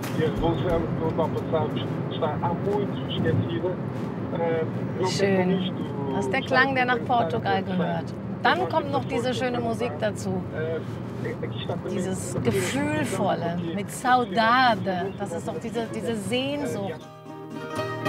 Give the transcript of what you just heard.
e a revolução que nós alcançamos está há muito esquecida. Schön. Das ist der Klang, der nach Portugal gehört. Dann kommt noch diese schöne Musik dazu. Dieses Gefühlvolle mit Saudade. Das ist doch diese Sehnsucht.